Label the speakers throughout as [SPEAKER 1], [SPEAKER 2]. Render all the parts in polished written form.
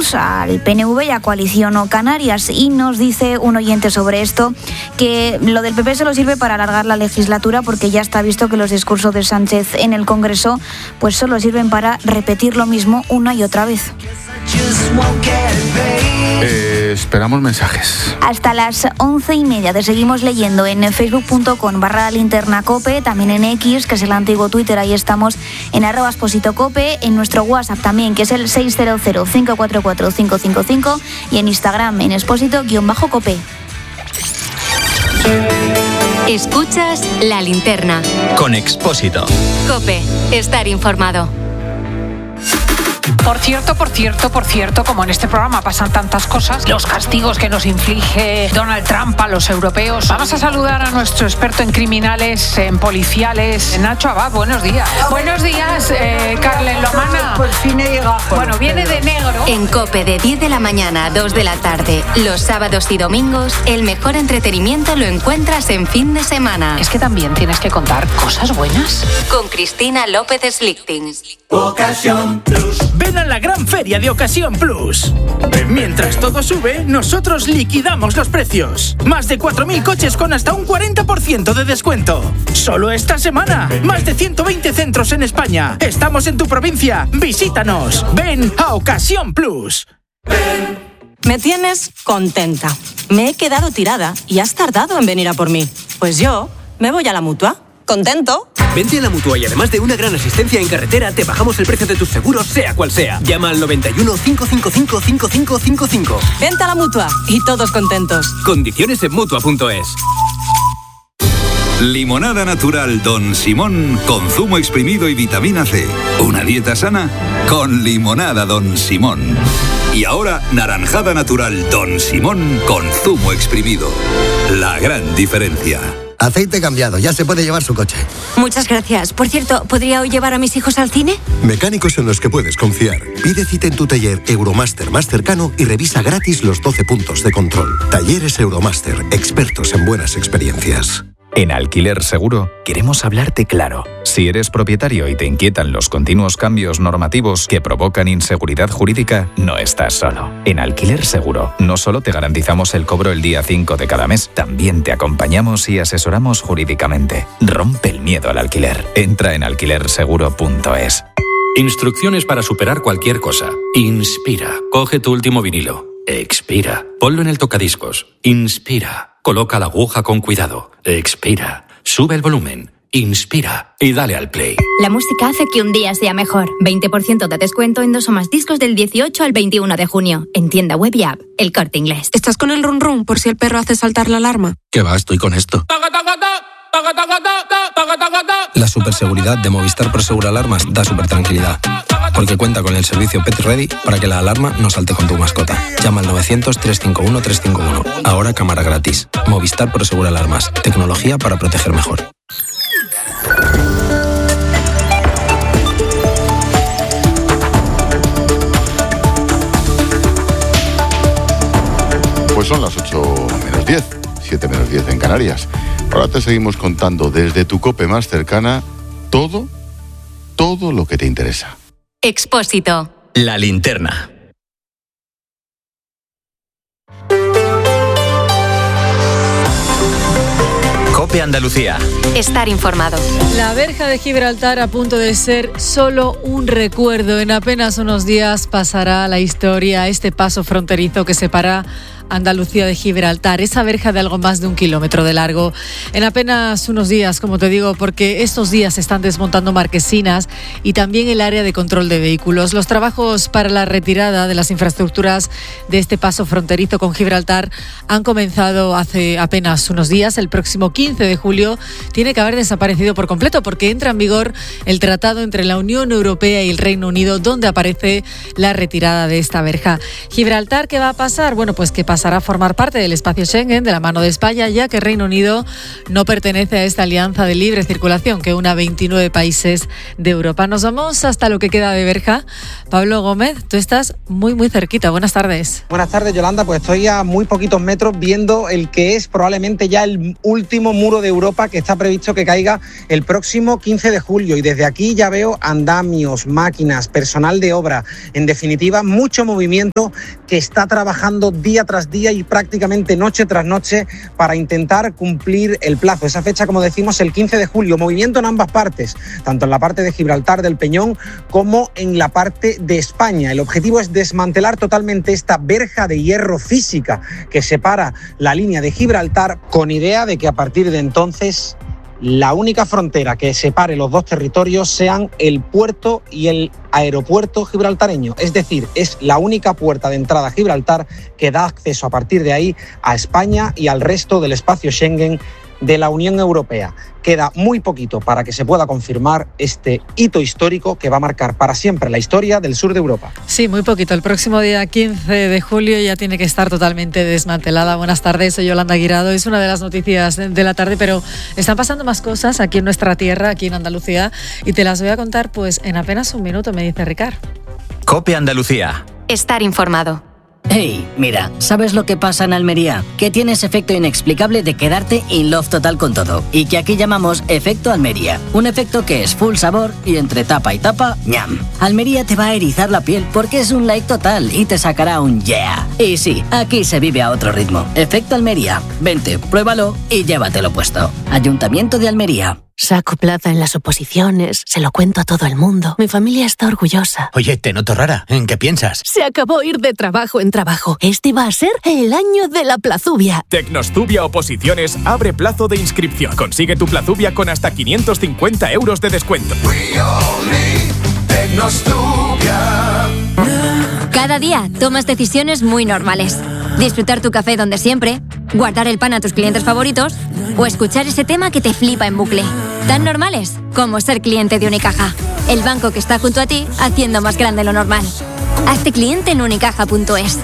[SPEAKER 1] Junts, al PNV y a Coalición o Canarias. Y nos dice un oyente sobre esto que lo del PP solo sirve para alargar la legislatura, porque ya está visto que los discursos de Sánchez en el Congreso pues solo sirven para repetir lo mismo una y otra vez.
[SPEAKER 2] Esperamos mensajes.
[SPEAKER 1] Hasta las 11:30 te seguimos leyendo en facebook.com/linternacope, también en X, que es el antiguo Twitter, ahí estamos en @expositocope, en nuestro WhatsApp también, que es el 600-544-555, y en Instagram en expósito_cope.
[SPEAKER 3] Escuchas La Linterna
[SPEAKER 4] con Expósito.
[SPEAKER 3] Cope, estar informado.
[SPEAKER 5] Por cierto, como en este programa pasan tantas cosas, los castigos que nos inflige Donald Trump a los europeos. Vamos a saludar a nuestro experto en criminales, en policiales, Nacho Abad. Buenos días. Buenos días, Carlen Lomana.
[SPEAKER 6] Por fin he llegado.
[SPEAKER 5] Bueno, viene de negro.
[SPEAKER 3] En Cope, de 10 de la mañana a 2 de la tarde, los sábados y domingos, el mejor entretenimiento lo encuentras en fin de semana.
[SPEAKER 5] Es que también tienes que contar cosas buenas.
[SPEAKER 3] Con Cristina López Slichting.
[SPEAKER 7] Ocasión Plus. Ven a la gran feria de Ocasión Plus. Mientras todo sube, nosotros liquidamos los precios. Más de 4.000 coches con hasta un 40% de descuento. Solo esta semana. Más de 120 centros en España. Estamos en tu provincia. Visítanos. Ven a Ocasión Plus.
[SPEAKER 8] Me tienes contenta. Me he quedado tirada y has tardado en venir a por mí. Pues yo me voy a la Mutua. ¿Contento?
[SPEAKER 9] Vente a la Mutua y además de una gran asistencia en carretera, te bajamos el precio de tus seguros, sea cual sea. Llama al 91 555 5555.
[SPEAKER 8] Vente a la Mutua y todos contentos.
[SPEAKER 9] Condiciones en Mutua.es.
[SPEAKER 10] Limonada natural Don Simón con zumo exprimido y vitamina C. Una dieta sana con limonada Don Simón. Y ahora naranjada natural Don Simón con zumo exprimido. La gran diferencia.
[SPEAKER 11] Aceite cambiado, ya se puede llevar su coche.
[SPEAKER 3] Muchas gracias. Por cierto, ¿podría hoy llevar a mis hijos al cine?
[SPEAKER 12] Mecánicos en los que puedes confiar. Pide cita en tu taller Euromaster más cercano y revisa gratis los 12 puntos de control. Talleres Euromaster, expertos en buenas experiencias.
[SPEAKER 13] En Alquiler Seguro queremos hablarte claro. Si eres propietario y te inquietan los continuos cambios normativos que provocan inseguridad jurídica, no estás solo. En Alquiler Seguro no solo te garantizamos el cobro el día 5 de cada mes, también te acompañamos y asesoramos jurídicamente. Rompe el miedo al alquiler. Entra en alquilerseguro.es.
[SPEAKER 14] Instrucciones para superar cualquier cosa. Inspira. Coge tu último vinilo. Expira. Ponlo en el tocadiscos. Inspira. Coloca la aguja con cuidado. Expira. Sube el volumen. Inspira y dale al play.
[SPEAKER 15] La música hace que un día sea mejor. 20% de descuento en 2 o más discos del 18 al 21 de junio. En tienda web y app. El Corte Inglés.
[SPEAKER 16] ¿Estás con el run run por si el perro hace saltar la alarma?
[SPEAKER 17] ¿Qué va? Estoy con esto. La superseguridad de Movistar Prosegur Alarmas da super tranquilidad, porque cuenta con el servicio Pet Ready para que la alarma no salte con tu mascota. Llama al 900-351-351. Ahora cámara gratis. Movistar Prosegur Alarmas. Tecnología para proteger mejor.
[SPEAKER 2] Pues son las 8:10, 7:10 en Canarias. Ahora te seguimos contando desde tu COPE más cercana todo lo que te interesa.
[SPEAKER 3] Expósito.
[SPEAKER 4] La Linterna. COPE Andalucía.
[SPEAKER 3] Estar informado.
[SPEAKER 18] La verja de Gibraltar a punto de ser solo un recuerdo. En apenas unos días pasará a la historia este paso fronterizo que separa Andalucía de Gibraltar, esa verja de algo más de 1 kilómetro de largo. En apenas unos días, como te digo, porque estos días se están desmontando marquesinas y también el área de control de vehículos. Los trabajos para la retirada de las infraestructuras de este paso fronterizo con Gibraltar han comenzado hace apenas unos días. El próximo 15 de julio tiene que haber desaparecido por completo, porque entra en vigor el tratado entre la Unión Europea y el Reino Unido, donde aparece la retirada de esta verja. Gibraltar, ¿qué va a pasar? Bueno, pues que pasará a formar parte del espacio Schengen de la mano de España, ya que Reino Unido no pertenece a esta alianza de libre circulación que une a 29 países de Europa. Nos vamos hasta lo que queda de Berja. Pablo Gómez, tú estás muy cerquita. Buenas tardes.
[SPEAKER 6] Buenas tardes, Yolanda. Pues estoy a muy poquitos metros viendo el que es probablemente ya el último muro de Europa, que está previsto que caiga el próximo 15 de julio. Y desde aquí ya veo andamios, máquinas, personal de obra. En definitiva, mucho movimiento que está trabajando día tras día y prácticamente noche tras noche para intentar cumplir el plazo. Esa fecha, como decimos, el 15 de julio. Movimiento en ambas partes, tanto en la parte de Gibraltar, del Peñón, como en la parte de España. El objetivo es desmantelar totalmente esta verja de hierro física que separa la línea de Gibraltar, con idea de que a partir de entonces la única frontera que separe los dos territorios sean el puerto y el aeropuerto gibraltareño. Es decir, es la única puerta de entrada a Gibraltar que da acceso a partir de ahí a España y al resto del espacio Schengen de la Unión Europea. Queda muy poquito para que se pueda confirmar este hito histórico que va a marcar para siempre la historia del sur de Europa.
[SPEAKER 18] Sí, muy poquito. El próximo día 15 de julio ya tiene que estar totalmente desmantelada. Buenas tardes, soy Yolanda Guirado. Es una de las noticias de la tarde, pero están pasando más cosas aquí en nuestra tierra, aquí en Andalucía, y te las voy a contar pues en apenas un minuto, me dice Ricard.
[SPEAKER 4] COPE Andalucía.
[SPEAKER 3] Estar informado.
[SPEAKER 19] Hey, mira, ¿sabes lo que pasa en Almería? Que tienes efecto inexplicable de quedarte in love total con todo. Y que aquí llamamos efecto Almería. Un efecto que es full sabor y entre tapa y tapa, ñam. Almería te va a erizar la piel porque es un like total y te sacará un yeah. Y sí, aquí se vive a otro ritmo. Efecto Almería. Vente, pruébalo y llévatelo puesto. Ayuntamiento de Almería.
[SPEAKER 20] Saco plaza en las oposiciones, se lo cuento a todo el mundo. Mi familia está orgullosa.
[SPEAKER 21] Oye, te noto rara. ¿En qué piensas?
[SPEAKER 20] Se acabó ir de trabajo en trabajo. Este va a ser el año de la plazubia.
[SPEAKER 22] Tecnostubia Oposiciones abre plazo de inscripción. Consigue tu plazubia con hasta 550 euros de descuento.
[SPEAKER 23] Cada día tomas decisiones muy normales. Disfrutar tu café donde siempre, guardar el pan a tus clientes favoritos o escuchar ese tema que te flipa en bucle. Tan normales como ser cliente de Unicaja, el banco que está junto a ti haciendo más grande lo normal. Hazte cliente en unicaja.es.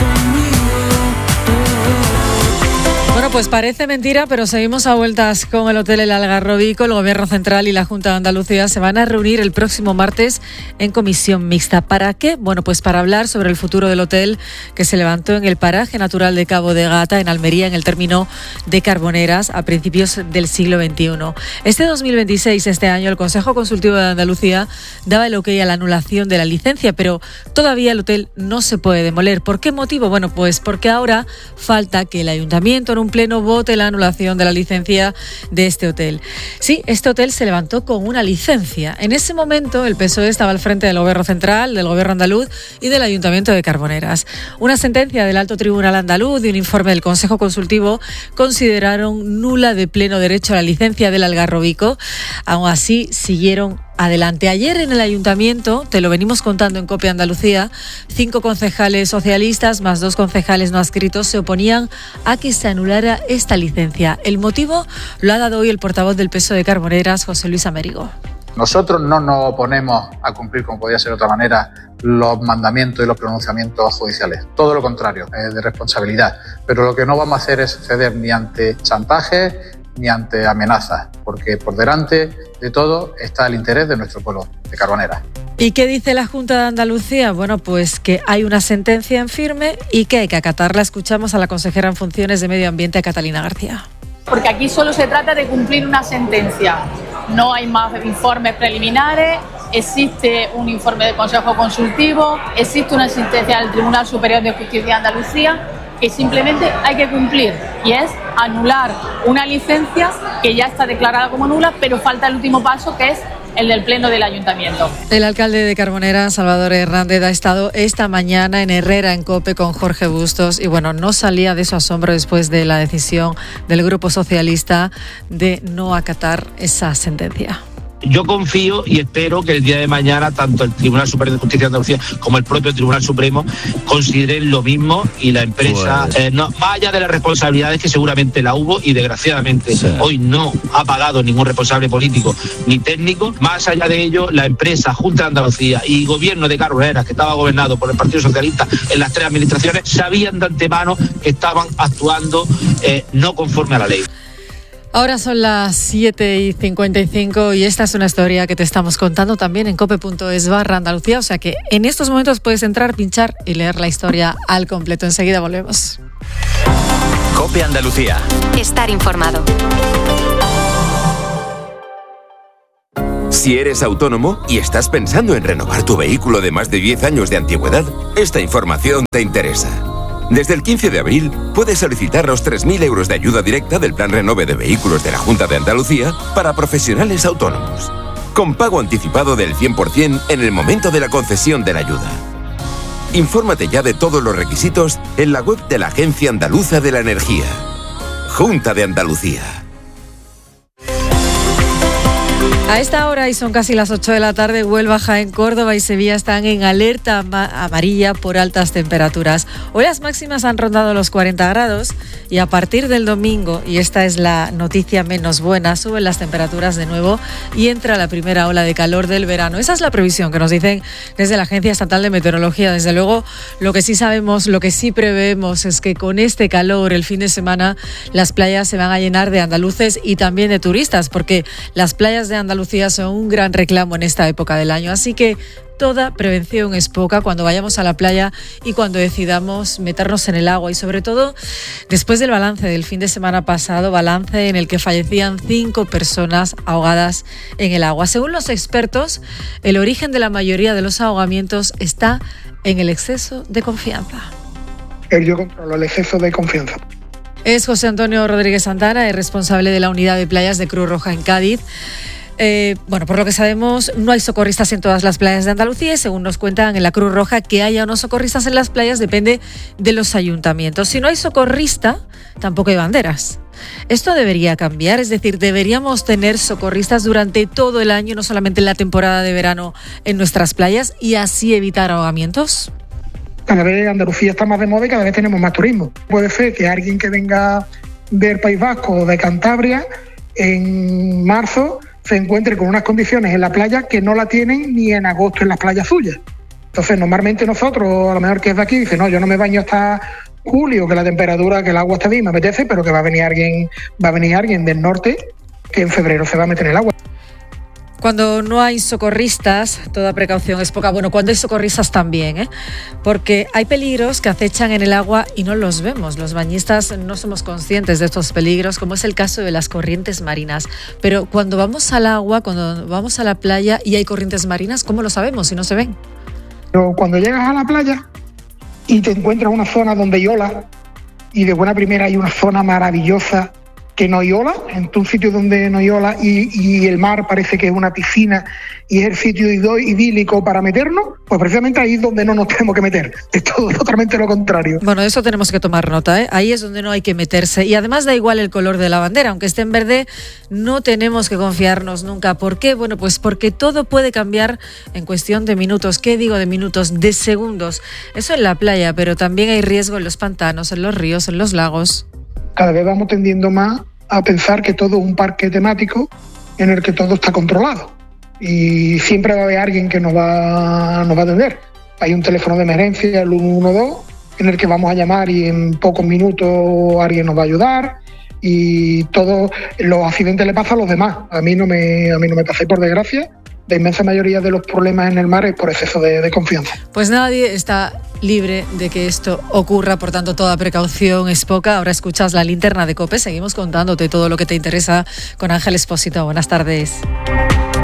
[SPEAKER 18] Bueno, pues parece mentira, pero seguimos a vueltas con el Hotel El Algarrobico. El Gobierno Central y la Junta de Andalucía se van a reunir el próximo martes en comisión mixta. ¿Para qué? Bueno, pues para hablar sobre el futuro del hotel que se levantó en el paraje natural de Cabo de Gata, en Almería, en el término de Carboneras, a principios del siglo XXI. Este 2026, este año, el Consejo Consultivo de Andalucía daba el ok a la anulación de la licencia, pero todavía el hotel no se puede demoler. ¿Por qué motivo? Bueno, pues porque ahora falta que el Ayuntamiento en un pleno vote la anulación de la licencia de este hotel. Sí, este hotel se levantó con una licencia. En ese momento el PSOE estaba al frente del Gobierno Central, del Gobierno andaluz y del Ayuntamiento de Carboneras. Una sentencia del Alto Tribunal andaluz y un informe del Consejo Consultivo consideraron nula de pleno derecho a la licencia del Algarrobico. Aún así, siguieron adelante. Ayer en el Ayuntamiento, te lo venimos contando en COPE Andalucía, 5 concejales socialistas más 2 concejales no adscritos se oponían a que se anulara esta licencia. El motivo lo ha dado hoy el portavoz del PSOE de Carboneras, José Luis Amérigo.
[SPEAKER 24] Nosotros no nos oponemos a cumplir, como podía ser de otra manera, los mandamientos y los pronunciamientos judiciales. Todo lo contrario, es de responsabilidad. Pero lo que no vamos a hacer es ceder ni ante chantaje ni ante amenazas, porque por delante de todo está el interés de nuestro pueblo de Carboneras.
[SPEAKER 18] ¿Y qué dice la Junta de Andalucía? Bueno, pues que hay una sentencia en firme y que hay que acatarla. Escuchamos a la consejera en funciones de Medio Ambiente, Catalina García.
[SPEAKER 25] Porque aquí solo se trata de cumplir una sentencia. No hay más informes preliminares, existe un informe del Consejo Consultivo, existe una sentencia del Tribunal Superior de Justicia de Andalucía que simplemente hay que cumplir, y es anular una licencia que ya está declarada como nula, pero falta el último paso, que es el del Pleno del Ayuntamiento.
[SPEAKER 18] El alcalde de Carboneras, Salvador Hernández, ha estado esta mañana en Herrera, en COPE, con Jorge Bustos, y bueno, no salía de su asombro después de la decisión del Grupo Socialista de no acatar esa sentencia.
[SPEAKER 1] Yo confío y espero que el día de mañana tanto el Tribunal Superior de Justicia de Andalucía como el propio Tribunal Supremo consideren lo mismo y la empresa no vaya de las responsabilidades que seguramente la hubo y desgraciadamente hoy no ha pagado ningún responsable político ni técnico. Más allá de ello, la empresa Junta de Andalucía y Gobierno de Carlos Herrera, que estaba gobernado por el Partido Socialista en las 3 administraciones, sabían de antemano que estaban actuando no conforme a la ley.
[SPEAKER 18] Ahora son las 7:55 y esta es una historia que te estamos contando también en cope.es/Andalucía, o sea que en estos momentos puedes entrar, pinchar y leer la historia al completo. Enseguida volvemos.
[SPEAKER 4] Cope Andalucía.
[SPEAKER 3] Estar informado.
[SPEAKER 5] Si eres autónomo y estás pensando en renovar tu vehículo de más de 10 años de antigüedad, esta información te interesa. Desde el 15 de abril puedes solicitar los 3.000 euros de ayuda directa del Plan Renove de Vehículos de la Junta de Andalucía para profesionales autónomos, con pago anticipado del 100% en el momento de la concesión de la ayuda. Infórmate ya de todos los requisitos en la web de la Agencia Andaluza de la Energía. Junta de Andalucía.
[SPEAKER 18] A esta hora, y son casi las 8 de la tarde, Huelva, Jaén, Córdoba y Sevilla están en alerta amarilla por altas temperaturas. Hoy las máximas han rondado los 40 grados y a partir del domingo, y esta es la noticia menos buena, suben las temperaturas de nuevo y entra la primera ola de calor del verano. Esa es la previsión que nos dicen desde la Agencia Estatal de Meteorología. Desde luego, lo que sí sabemos, lo que sí prevemos es que con este calor el fin de semana las playas se van a llenar de andaluces y también de turistas, porque las playas de Andalucía son un gran reclamo en esta época del año, así que toda prevención es poca cuando vayamos a la playa y cuando decidamos meternos en el agua, y sobre todo después del balance del fin de semana pasado, balance en el que fallecían 5 personas ahogadas en el agua. Según los expertos, el origen de la mayoría de los ahogamientos está en el exceso de confianza.
[SPEAKER 7] Yo controlo el exceso de confianza.
[SPEAKER 18] Es José Antonio Rodríguez Santana, es responsable de la unidad de playas de Cruz Roja en Cádiz. Por lo que sabemos, no hay socorristas en todas las playas de Andalucía y según nos cuentan en la Cruz Roja, que haya o no socorristas en las playas depende de los ayuntamientos. Si no hay socorrista, tampoco hay banderas. Esto debería cambiar, es decir, deberíamos tener socorristas durante todo el año, no solamente en la temporada de verano en nuestras playas, y así evitar ahogamientos.
[SPEAKER 7] Cada vez Andalucía está más de moda y cada vez tenemos más turismo. Puede ser que alguien que venga del País Vasco o de Cantabria en marzo se encuentre con unas condiciones en la playa que no la tienen ni en agosto en las playas suyas. Entonces, normalmente nosotros, a lo mejor que es de aquí, dice, no, yo no me baño hasta julio, que la temperatura, que el agua está bien, me apetece, pero que va a venir alguien del norte que en febrero se va a meter en el agua.
[SPEAKER 18] Cuando no hay socorristas, toda precaución es poca. Bueno, cuando hay socorristas también, porque hay peligros que acechan en el agua y no los vemos. Los bañistas no somos conscientes de estos peligros, como es el caso de las corrientes marinas. Pero cuando vamos al agua, cuando vamos a la playa y hay corrientes marinas, ¿cómo lo sabemos si no se ven?
[SPEAKER 7] Pero cuando llegas a la playa y te encuentras una zona donde hay olas, y de buena primera hay una zona maravillosa que no hay ola, en un sitio donde no hay ola y el mar parece que es una piscina y es el sitio idílico para meternos, pues precisamente ahí es donde no nos tenemos que meter. Es todo totalmente lo contrario.
[SPEAKER 18] Bueno, de eso tenemos que tomar nota, Ahí es donde no hay que meterse. Y además da igual el color de la bandera, aunque esté en verde, no tenemos que confiarnos nunca. ¿Por qué? Bueno, pues porque todo puede cambiar en cuestión de minutos. ¿Qué digo de minutos? De segundos. Eso en la playa, pero también hay riesgo en los pantanos, en los ríos, en los lagos.
[SPEAKER 7] Cada vez vamos tendiendo más a pensar que todo es un parque temático en el que todo está controlado y siempre va a haber alguien que nos va a atender. Hay un teléfono de emergencia, el 112, en el que vamos a llamar y en pocos minutos alguien nos va a ayudar, y todos los accidentes le pasan a los demás. A mí no me pasa, y por desgracia la inmensa mayoría de los problemas en el mar es por exceso de confianza.
[SPEAKER 18] Pues nadie está libre de que esto ocurra, por tanto toda precaución es poca. Ahora escuchas la linterna de COPE, seguimos contándote todo lo que te interesa con Ángel Expósito. Buenas tardes.